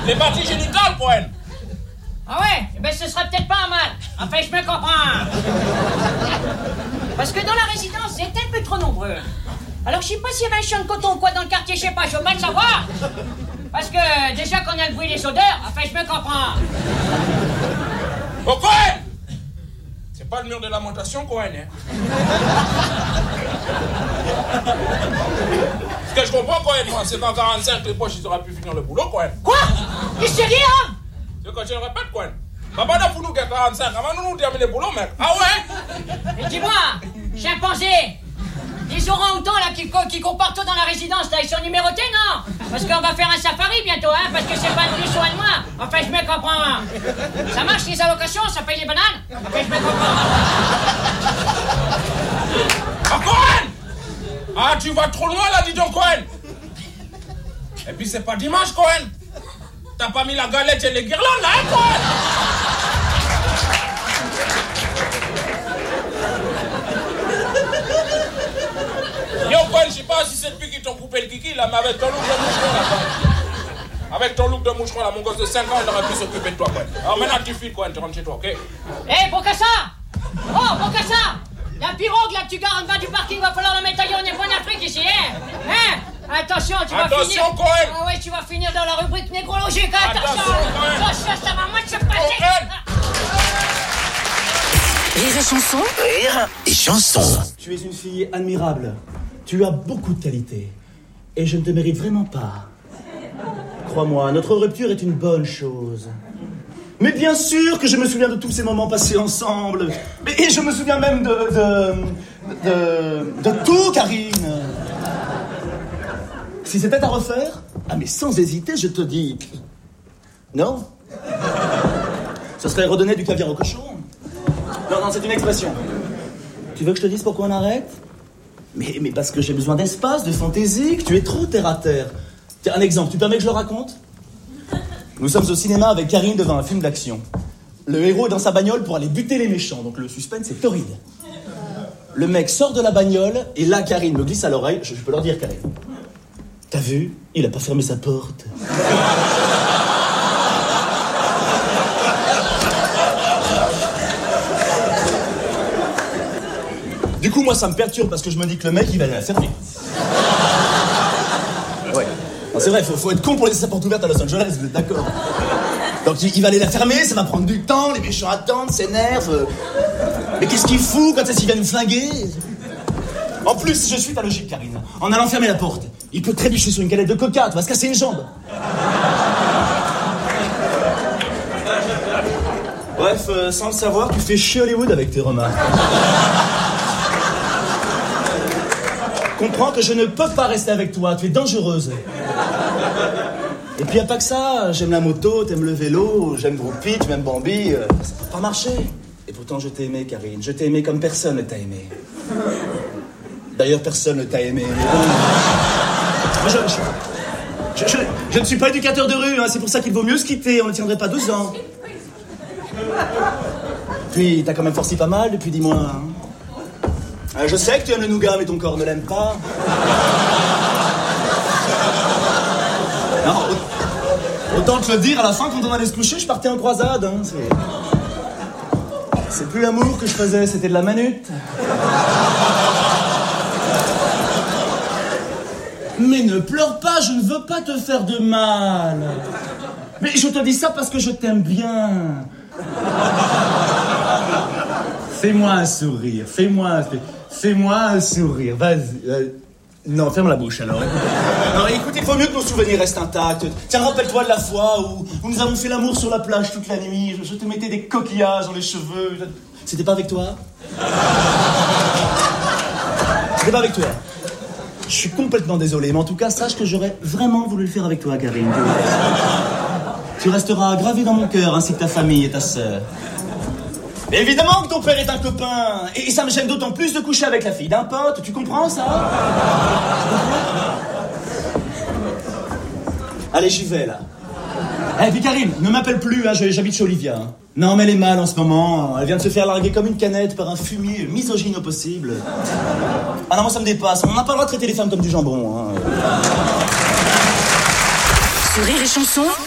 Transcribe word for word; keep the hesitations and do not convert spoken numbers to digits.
Les parties génitales, Cohen. Ah ouais? Eh ben ce serait peut-être pas mal. Enfin, je me comprends. Parce que dans la résidence, vous êtes un peu trop nombreux. Alors, je sais pas s'il y avait un champ de coton ou quoi dans le quartier, je sais pas, je veux pas le savoir. Parce que déjà qu'on a le bruit des odeurs, enfin, je me comprends. Oh, Cohen! C'est pas le mur de lamentation, Cohen, hein? Ce que je comprends, Cohen, moi, c'est qu'en quarante-cinq, les poches, ils auraient pu finir le boulot, Cohen. Quoi? T'es sérieux, hein? C'est que je le répète, Cohen. Papa n'a nous qu'à quarante-cinq, avant de nous terminer le boulot, mec. Ah ouais? Mais dis-moi, chimpanzé, les orang-outans là qui, qui comportent tout dans la résidence, là, ils sont numérotés, non? Parce qu'on va faire un safari bientôt, hein, parce que c'est pas plus soin de moi. Enfin, je me comprends. Ça marche les allocations, ça paye les bananes? Enfin, je me comprends. Ah, Cohen! Ah, tu vas trop loin, là, dis donc, Cohen. Et puis, c'est pas dimanche, Cohen. T'as pas mis la galette et les guirlandes, là, hein, Cohen? Yo, Cohen, je sais pas si c'est depuis qu'ils t'ont coupé le kiki, là, mais avec ton look de moucheron, là, Cohen. Avec ton look de moucheron, là, mon gosse de cinq ans, il aurait pu s'occuper de toi, Cohen. Alors maintenant, tu files, Cohen, tu rentres chez toi, ok? Hé, hey, Bocassa! Oh, Bocassa! La pirogue, là, que tu gares en bas du parking, va falloir la mettre ailleurs, on est pas en Afrique, ici, hein? Hein? Attention, tu vas Attention, finir... Cohen! Ah ouais, tu vas finir dans la rubrique nécrologique, hein? Attention! Attention, Cohen! Attention, ça va mal se passer! Cohen! Rire et chanson. Rire et chanson. Tu es une fille admirable. Tu as beaucoup de qualités. Et je ne te mérite vraiment pas. Crois-moi, notre rupture est une bonne chose. Mais bien sûr que je me souviens de tous ces moments passés ensemble. Et je me souviens même de... de... de, de tout, Karine. Si c'était à refaire, ah mais sans hésiter, je te dis... Non. Ce serait redonner du caviar au cochon. Non, non, c'est une expression. Tu veux que je te dise pourquoi on arrête ? Mais, mais parce que j'ai besoin d'espace, de fantaisie, que tu es trop terre à terre. Tiens, un exemple, tu permets que je le raconte ? Nous sommes au cinéma avec Karine devant un film d'action. Le héros est dans sa bagnole pour aller buter les méchants, donc le suspense est torride. Le mec sort de la bagnole, et là, Karine me glisse à l'oreille, je, je peux leur dire, Karine. T'as vu ? Il a pas fermé sa porte. Du coup, moi, ça me perturbe parce que je me dis que le mec, il va aller la fermer. Ouais. Non, c'est vrai, faut, faut être con pour laisser sa porte ouverte à Los Angeles, vous êtes d'accord ? Donc, il, il va aller la fermer, ça va prendre du temps, les méchants attendent, s'énervent. Mais qu'est-ce qu'il fout quand est-ce qu'il vient nous flinguer ? En plus, je suis ta logique, Karine. En allant fermer la porte, il peut trébucher sur une galette de coca, tu vas se casser une jambe. Bref, euh, sans le savoir, tu fais chier Hollywood avec tes remarques. Comprends que je ne peux pas rester avec toi, tu es dangereuse. Et puis, y a pas que ça, j'aime la moto, t'aimes le vélo, j'aime Groupie, tu m'aimes Bambi, euh, ça peut pas marcher. Et pourtant, je t'ai aimé, Karine, je t'ai aimé comme personne ne t'a aimé. D'ailleurs, personne ne t'a aimé. Mais bon. je, je, je, je, je ne suis pas éducateur de rue, hein, c'est pour ça qu'il vaut mieux se quitter, on ne tiendrait pas douze ans. Puis, t'as quand même forci pas mal depuis dix mois, hein. Je sais que tu aimes le nougat, mais ton corps ne l'aime pas. Non, autant te le dire, à la fin, quand on allait se coucher, je partais en croisade. Hein. C'est... c'est plus l'amour que je faisais, c'était de la manute. Mais ne pleure pas, je ne veux pas te faire de mal. Mais je te dis ça parce que je t'aime bien. Fais-moi un sourire, fais-moi un... Fais-moi un sourire, vas-y. Euh, non, ferme la bouche alors. Alors écoute, il faut mieux que nos souvenirs restent intacts. Tiens, rappelle-toi de la fois où, où nous avons fait l'amour sur la plage toute la nuit. Je, je te mettais des coquillages dans les cheveux. C'était pas avec toi ? C'était pas avec toi. Je suis complètement désolé, mais en tout cas, sache que j'aurais vraiment voulu le faire avec toi, Karine. Tu resteras gravé dans mon cœur, ainsi que ta famille et ta sœur. Mais évidemment que ton père est un copain. Et ça me gêne d'autant plus de coucher avec la fille d'un pote. Tu comprends ça ? Allez, j'y vais, là. Eh, puis Karine, ne m'appelle plus, hein, j'habite chez Olivia. Hein. Non, mais elle est mal en ce moment. Elle vient de se faire larguer comme une canette par un fumier misogyne au possible. Ah non, moi ça me dépasse. On n'a pas le droit de traiter les femmes comme du jambon. Hein. Sur Rire et chanson.